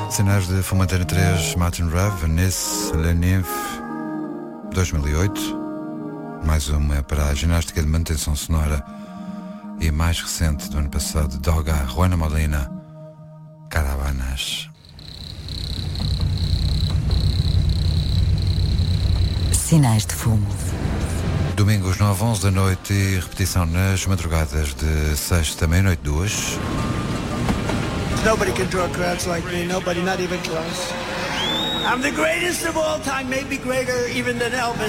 Sinais de Fumo Antena 3, Martin Rev, Nice, Le Nymphe, 2008. Mais uma para a ginástica de manutenção sonora e mais recente do ano passado, Doga, Juana Molina, Caravanas. Sinais de fumo. Domingos 9, 11 da noite e repetição nas madrugadas de sexta, meia-noite 2. Nobody can draw crowds like me. Nobody, not even close. I'm the greatest of all time, maybe greater even than Elvis.